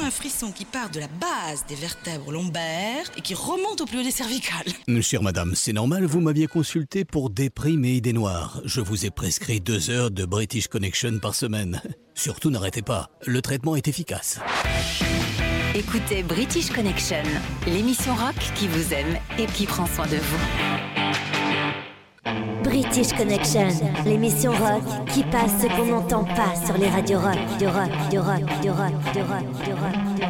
un frisson qui part de la base des vertèbres lombaires et qui remonte au plus haut des cervicales. Chère madame, c'est normal, vous m'aviez consulté pour des primes et idées noires. Je vous ai prescrit 2 heures de British Connection par semaine. Surtout n'arrêtez pas, le traitement est efficace. Écoutez British Connection, l'émission rock qui vous aime et qui prend soin de vous. British Connection, l'émission rock qui passe ce qu'on n'entend pas sur les radios rock, du rock, du rock, du rock, du rock, du rock, du rock.